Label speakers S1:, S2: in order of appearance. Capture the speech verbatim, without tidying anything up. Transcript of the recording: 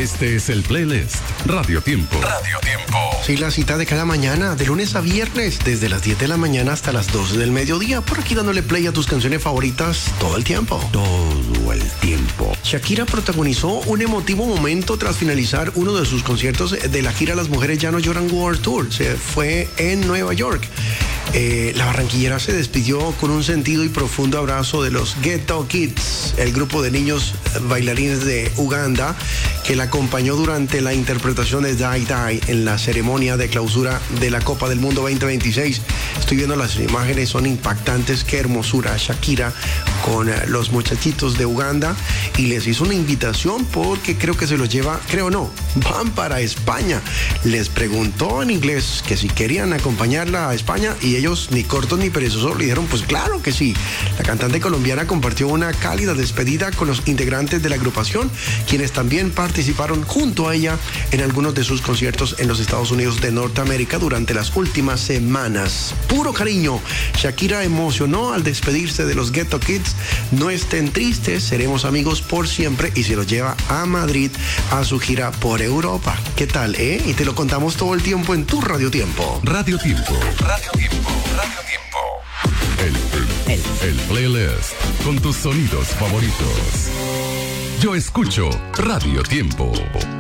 S1: Este es el playlist Radio Tiempo. Radio Tiempo.
S2: Sí, la cita de cada mañana, de lunes a viernes, desde las diez de la mañana hasta las doce del mediodía, por aquí dándole play a tus canciones favoritas todo el tiempo. Todo el tiempo. Shakira protagonizó un emotivo momento tras finalizar uno de sus conciertos de la gira Las Mujeres Ya No Lloran World Tour. Se fue en Nueva York. Eh, la barranquillera se despidió con un sentido y profundo abrazo de los Ghetto Kids, el grupo de niños bailarines de Uganda que la acompañó durante la interpretación de Die Die en la ceremonia de clausura de la Copa del Mundo veinte veintiséis. Estoy viendo las imágenes, son impactantes. Qué hermosura. Shakira con los muchachitos de Uganda y les hizo una invitación porque creo que se los lleva, creo no, van para España. Les preguntó en inglés que si querían acompañarla a España y ellos ni cortos ni perezosos le dijeron pues claro que sí. La cantante colombiana compartió una cálida despedida con los integrantes de la agrupación, quienes también participaron junto a ella en algunos de sus conciertos en los Estados Unidos de Norteamérica durante las últimas semanas. Puro cariño. Shakira emocionó al despedirse de los Ghetto Kids. No estén tristes, seremos amigos por siempre, y se los lleva a Madrid a su gira por Europa. ¿Qué tal, eh? Y te lo contamos todo el tiempo en tu Radio Tiempo.
S1: Radio Tiempo. Radio Tiempo. Radio Tiempo. El, el, el playlist con tus sonidos favoritos. Yo escucho Radio Tiempo.